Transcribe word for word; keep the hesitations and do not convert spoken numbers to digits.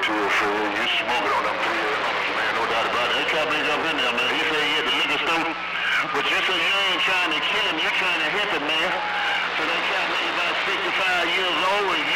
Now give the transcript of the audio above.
two oh four, you smoking on them three hundreds, man, no doubt about it. They try to bring up in there, man. He said he at the liquor store, but you say you ain't trying to kill him, you're trying to hit him, man. So they try to make you about sixty-five years old and